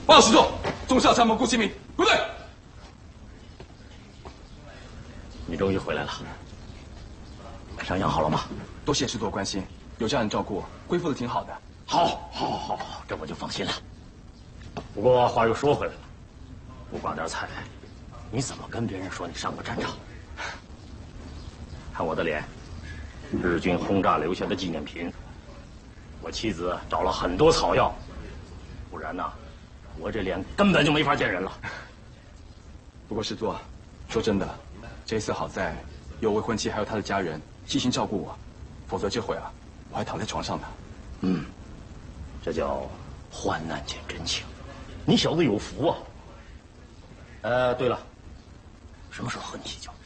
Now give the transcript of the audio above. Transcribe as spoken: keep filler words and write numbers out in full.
报告师座，中校参谋顾其明归队。 你终于回来了，伤养好了吗？ 多谢师座关心，有家人照顾，恢复的挺好的。 好，好，好，好，这我就放心了。不过话又说回来了，不挂点彩，你怎么跟别人说你上过战场？看我的脸，日军轰炸留下的纪念品。我妻子找了很多草药，不然呢，我这脸根本就没法见人了。 不过师座，说真的，这一次好在有未婚妻还有她的家人细心照顾我，否则这会啊，我还躺在床上呢。 嗯，这叫患难见真情。你小子有福啊！呃，对了，什么时候和你洗脚？